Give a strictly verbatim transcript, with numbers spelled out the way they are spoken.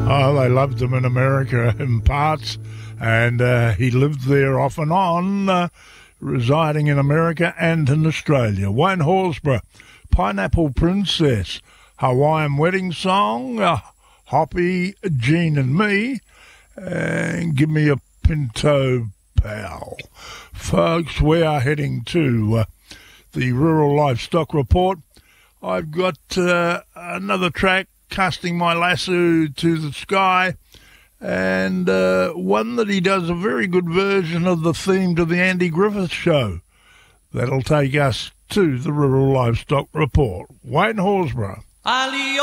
Oh, they loved him in America in parts, and uh, he lived there off and on, uh, residing in America and in Australia. Wayne Horsburgh, Pineapple Princess, Hawaiian Wedding Song, uh, Hoppy, Jean and Me, and Give Me a Pinto Pal. Folks, we are heading to uh, the Rural Livestock Report. I've got uh, another track, Casting My Lasso to the Sky, and uh, one that he does a very good version of the theme to the Andy Griffith Show. That'll take us to the Rural Livestock Report. Wayne Horsburgh. Ali